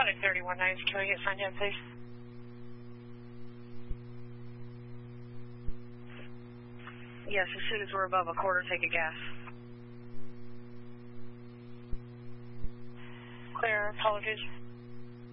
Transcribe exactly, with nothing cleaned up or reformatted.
Atlantic thirty-one ninety, can we get signed in, please? Yes, as soon as we're above a quarter, take a gas. Clear, apologies.